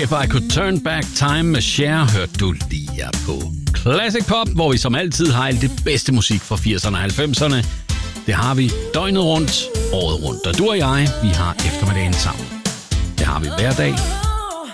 If I Could Turn Back Time med Cher hørte du lige her på Classic Pop, hvor vi som altid har alt det bedste musik fra 80'erne og 90'erne. Det har vi døgnet rundt, året rundt. Og du og jeg, vi har eftermiddagen sammen. Det har vi hver dag